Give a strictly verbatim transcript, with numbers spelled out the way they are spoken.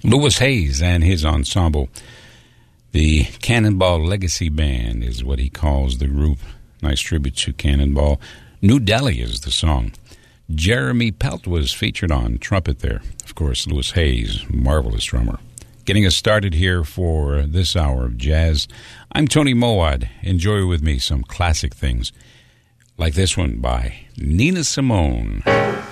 Louis Hayes and his ensemble. The Cannonball Legacy Band is what he calls the group. Nice tribute to Cannonball. New Delhi is the song. Jeremy Pelt was featured on trumpet there. Of course, Louis Hayes, marvelous drummer. Getting us started here for this hour of jazz. I'm Tony Mowat. Enjoy with me some classic things like this one by Nina Simone.